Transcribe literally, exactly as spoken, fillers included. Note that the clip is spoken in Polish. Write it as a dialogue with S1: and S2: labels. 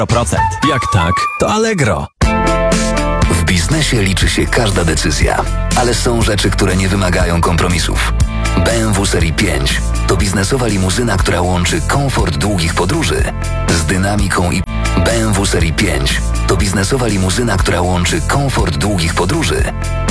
S1: procent. Jak tak, to Allegro.
S2: W biznesie liczy się każda decyzja, ale są rzeczy, które nie wymagają kompromisów. B M W Serii pięć to biznesowa limuzyna, która łączy komfort długich podróży z dynamiką i... B M W Serii pięć to biznesowa limuzyna, która łączy komfort długich podróży